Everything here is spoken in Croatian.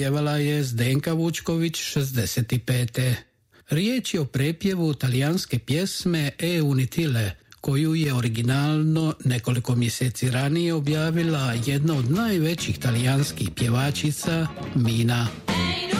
Pjevala je Zdenka Vučković 65. Riječ je o prepjevu talijanske pjesme E Unitile, koju je originalno nekoliko mjeseci ranije objavila jedna od najvećih talijanskih pjevačica, Mina.